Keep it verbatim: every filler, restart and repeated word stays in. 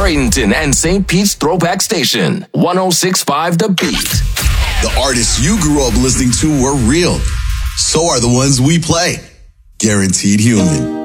Bradenton and Saint Pete's Throwback Station. one oh six point five The Beat. The artists you grew up listening to were real. So are the ones we play. Guaranteed Human.